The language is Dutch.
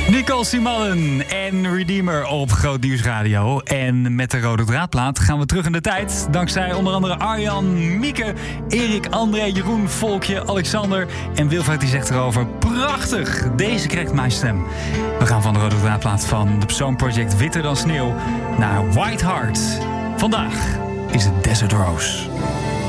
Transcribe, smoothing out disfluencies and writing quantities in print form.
Nicole Simalen en Redeemer op Groot Nieuws Radio. En met de rode draadplaat gaan we terug in de tijd. Dankzij onder andere Arjan, Mieke, Erik, André, Jeroen, Volkje, Alexander en Wilfred die zegt erover: prachtig, deze krijgt mijn stem. We gaan van de rode draadplaat van de Persoon Project Witter dan Sneeuw naar White Heart. Vandaag is het Desert Rose.